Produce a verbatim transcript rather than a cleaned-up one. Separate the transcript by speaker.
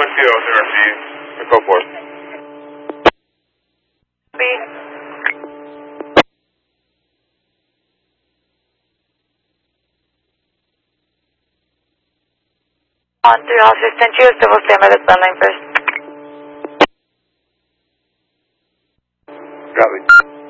Speaker 1: one two zero zero for you. Go for it.
Speaker 2: B. On three officers, ten choose, double stand by the phone line first.